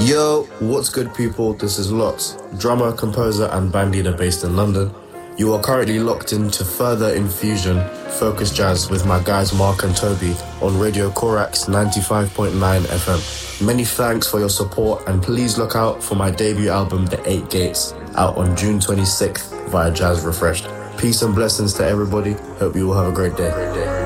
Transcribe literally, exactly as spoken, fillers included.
Yo, what's good, people? This is Lots, drummer, composer, and band leader based in London. You are currently locked into Further Infusion, Focus Jazz with my guys Mark and Toby on Radio Corax ninety-five point nine F M. Many thanks for your support, and please look out for my debut album, The Eight Gates, out on June twenty-sixth via Jazz Refreshed. Peace and blessings to everybody. Hope you all have a great day. Great day.